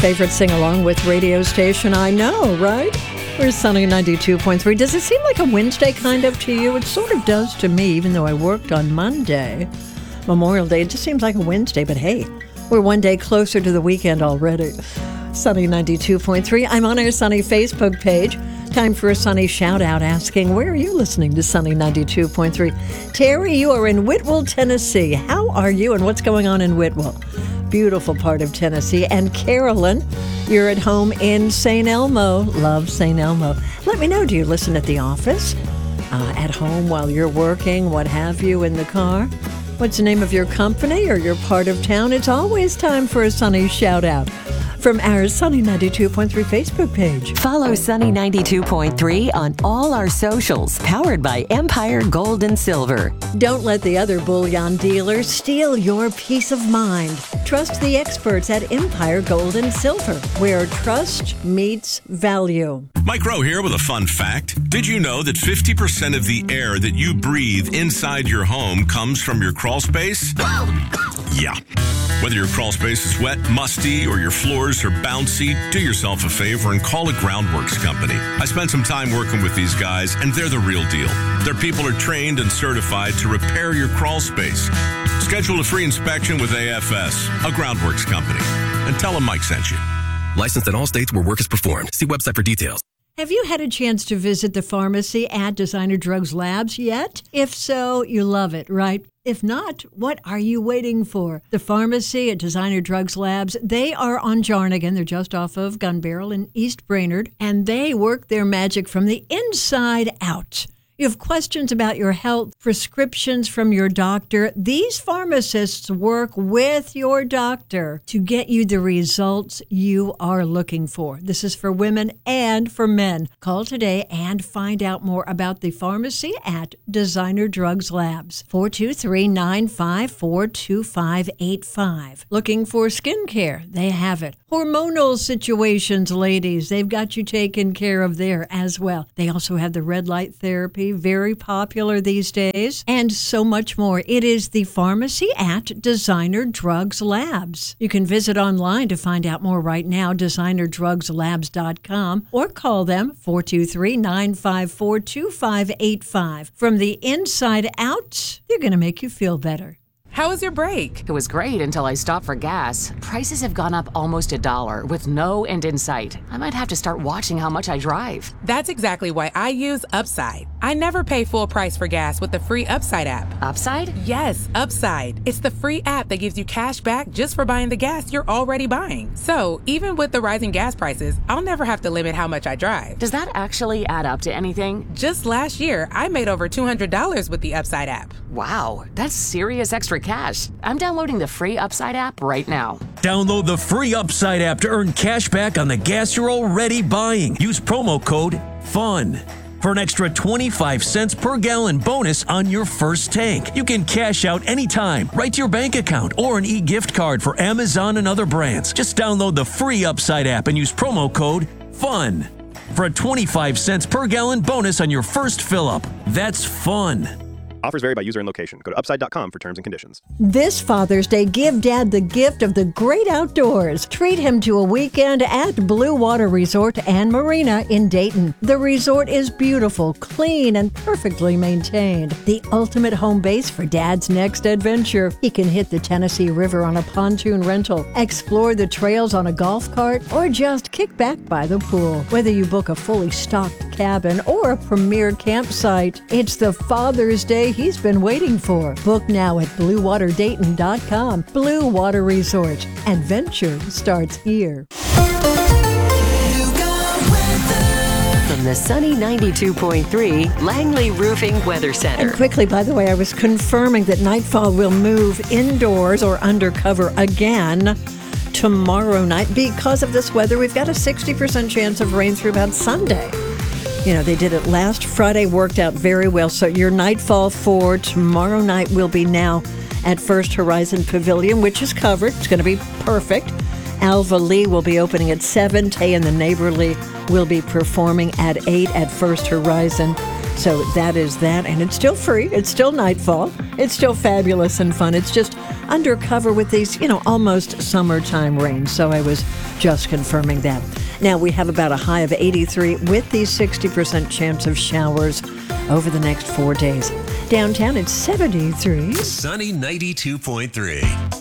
favorite sing-along with radio station, I know, right? We're Sunny 92.3. Does it seem like a Wednesday kind of to you? It sort of does to me, even though I worked on Monday. Memorial Day, it just seems like a Wednesday, but hey, we're one day closer to the weekend already. Sunny 92.3. I'm on our Sunny Facebook page. Time for a Sunny shout-out asking, where are you listening to Sunny 92.3? Terry, you are in Whitwell, Tennessee. How are you and what's going on in Whitwell? Beautiful part of Tennessee. And Carolyn, you're at home in St. Elmo. Love St. Elmo. Let me know, do you listen at the office, at home while you're working, what have you, in the car? What's the name of your company or your part of town? It's always time for a Sunny shout-out from our Sunny 92.3 Facebook page. Follow Sunny 92.3 on all our socials, powered by Empire Gold and Silver. Don't let the other bullion dealers steal your peace of mind. Trust the experts at Empire Gold and Silver, where trust meets value. Mike Rowe here with a fun fact. Did you know that 50% of the air that you breathe inside your home comes from your crawl space? Yeah. Whether your crawl space is wet, musty, or your floors are bouncy, do yourself a favor and call a Groundworks company. I spent some time working with these guys, and they're the real deal. Their people are trained and certified to repair your crawl space. Schedule a free inspection with AFS, a Groundworks company, and tell them Mike sent you. Licensed in all states where work is performed. See website for details. Have you had a chance to visit the pharmacy at Designer Drugs Labs yet? If so, you love it, right? If not, what are you waiting for? The pharmacy at Designer Drugs Labs, they are on Jarnigan. They're just off of Gun Barrel in East Brainerd, and they work their magic from the inside out. You have questions about your health, prescriptions from your doctor. These pharmacists work with your doctor to get you the results you are looking for. This is for women and for men. Call today and find out more about the pharmacy at Designer Drugs Labs. 423-954-2585. Looking for skincare? They have it. Hormonal situations, ladies, they've got you taken care of there as well. They also have the red light therapy, very popular these days, and so much more. It is the pharmacy at Designer Drugs Labs. You can visit online to find out more right now, designerdrugslabs.com, or call them 423-954-2585. From the inside out, they're going to make you feel better. How was your break? It was great until I stopped for gas. Prices have gone up almost $1 with no end in sight. I might have to start watching how much I drive. That's exactly why I use Upside. I never pay full price for gas with the free Upside app. Upside? Yes, Upside. It's the free app that gives you cash back just for buying the gas you're already buying. So even with the rising gas prices, I'll never have to limit how much I drive. Does that actually add up to anything? Just last year, I made over $200 with the Upside app. Wow, that's serious extra cash. I'm downloading the free Upside app right now. Download the free Upside app to earn cash back on the gas you're already buying. Use promo code FUN for an extra 25 cents per gallon bonus on your first tank. You can cash out anytime, right to your bank account, or an e-gift card for Amazon and other brands. Just download the free Upside app and use promo code FUN for a 25 cents per gallon bonus on your first fill-up. That's fun. Offers vary by user and location. Go to upside.com for terms and conditions. This Father's Day, give Dad the gift of the great outdoors. Treat him to a weekend at Blue Water Resort and Marina in Dayton. The resort is beautiful, clean, and perfectly maintained. The ultimate home base for Dad's next adventure. He can hit the Tennessee River on a pontoon rental, explore the trails on a golf cart, or just kick back by the pool. Whether you book a fully stocked cabin or a premier campsite, it's the Father's Day he's been waiting for. Book now at BlueWaterDayton.com. Blue Water Resort. Adventure starts here. From the Sunny 92.3 Langley Roofing Weather Center. And quickly, by the way, I was confirming that nightfall will move indoors or under cover again tomorrow night. Because of this weather, we've got a 60% chance of rain through about Sunday. You know, they did it last Friday, worked out very well. So your nightfall for tomorrow night will be now at First Horizon Pavilion, which is covered. It's going to be perfect. Alva Lee will be opening at 7. Tay and the Neighborly will be performing at 8 at First Horizon. So that is that. And it's still free. It's still nightfall. It's still fabulous and fun. It's just undercover with these, almost summertime rains. So I was just confirming that. Now we have about a high of 83 with the 60% chance of showers over the next 4 days. Downtown, it's 73. Sunny 92.3.